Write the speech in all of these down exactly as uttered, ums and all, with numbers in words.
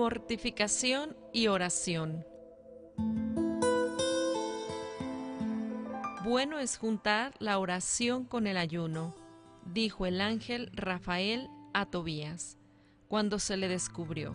Mortificación y oración. Bueno es juntar la oración con el ayuno, dijo el ángel Rafael a Tobías, cuando se le descubrió.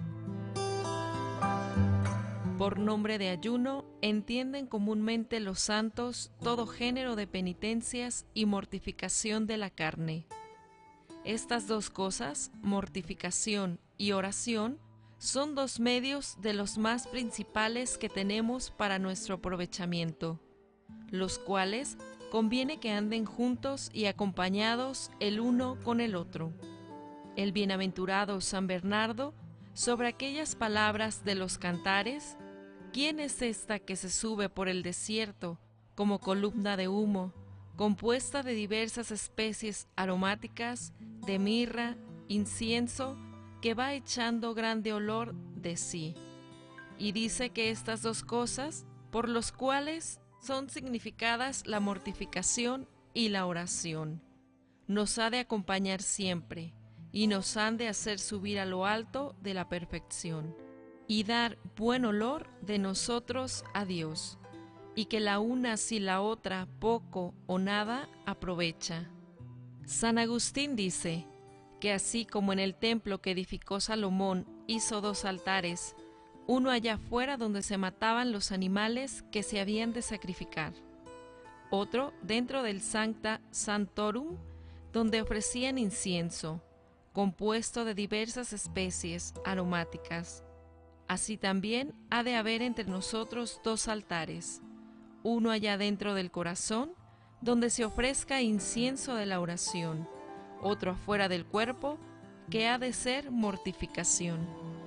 Por nombre de ayuno entienden comúnmente los santos todo género de penitencias y mortificación de la carne. Estas dos cosas, mortificación y oración, son dos medios de los más principales que tenemos para nuestro aprovechamiento, los cuales conviene que anden juntos y acompañados el uno con el otro. El bienaventurado San Bernardo, sobre aquellas palabras de los cantares: ¿quién es esta que se sube por el desierto como columna de humo, compuesta de diversas especies aromáticas, de mirra, incienso, que va echando grande olor de sí? Y dice que estas dos cosas, por los cuales son significadas la mortificación y la oración, nos ha de acompañar siempre y nos han de hacer subir a lo alto de la perfección y dar buen olor de nosotros a Dios, y que la una si la otra poco o nada aprovecha. San Agustín dice que así como en el templo que edificó Salomón hizo dos altares, uno allá afuera donde se mataban los animales que se habían de sacrificar, otro dentro del Sancta Sanctorum, donde ofrecían incienso, compuesto de diversas especies aromáticas. Así también ha de haber entre nosotros dos altares, uno allá dentro del corazón, donde se ofrezca incienso de la oración, otro afuera del cuerpo, que ha de ser mortificación.